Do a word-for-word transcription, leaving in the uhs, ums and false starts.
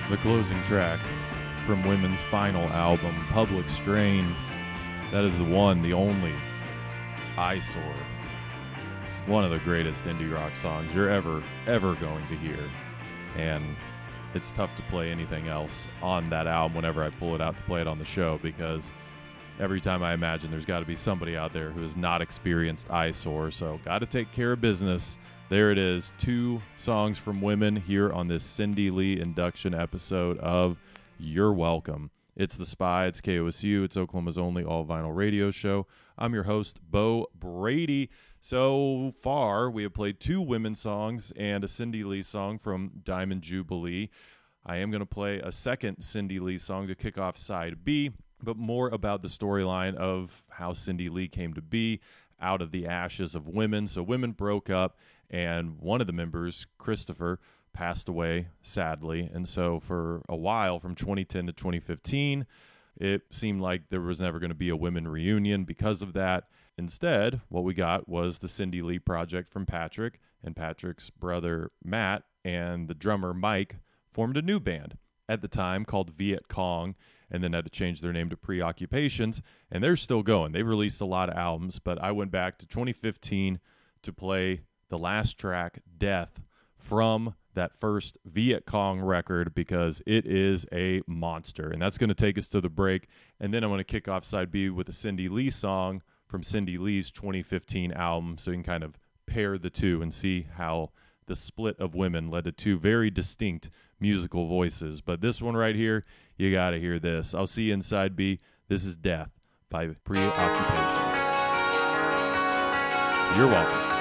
The closing track from Women's final album, Public Strain. That is the one, the only, Eyesore. One of the greatest indie rock songs you're ever, ever going to hear. And it's tough to play anything else on that album whenever I pull it out to play it on the show, because every time I imagine there's got to be somebody out there who has not experienced Eyesore. So got to take care of business. There it is, two songs from women here on this Cindy Lee induction episode of You're Welcome. It's The Spy, it's K O S U, it's Oklahoma's only all-vinyl radio show. I'm your host, Bo Brady. So far, we have played two women's songs and a Cindy Lee song from Diamond Jubilee. I am going to play a second Cindy Lee song to kick off side B, but more about the storyline of how Cindy Lee came to be out of the ashes of women. So women broke up, and one of the members, Christopher, passed away, sadly. And so for a while, from twenty ten to twenty fifteen, it seemed like there was never going to be a women reunion because of that. Instead, what we got was the Cindy Lee project from Patrick, and Patrick's brother, Matt, and the drummer, Mike, formed a new band at the time called Viet Cong, and then had to change their name to Preoccupations, and they're still going. They've released a lot of albums, but I went back to twenty fifteen to play the last track, Death, from that first Viet Cong record, because it is a monster. And that's going to take us to the break, and then I'm going to kick off side B with a Cindy Lee song from Cindy Lee's twenty fifteen album, so you can kind of pair the two and see how the split of women led to two very distinct musical voices. But this one right here, you got to hear this. I'll see you in side B. This is Death by Preoccupations. You're welcome.